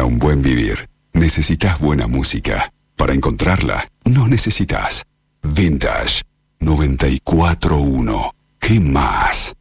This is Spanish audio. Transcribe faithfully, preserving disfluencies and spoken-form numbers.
un buen vivir, necesitas buena música. Para encontrarla, no necesitas. Vintage noventa y cuatro punto uno. ¿Qué más?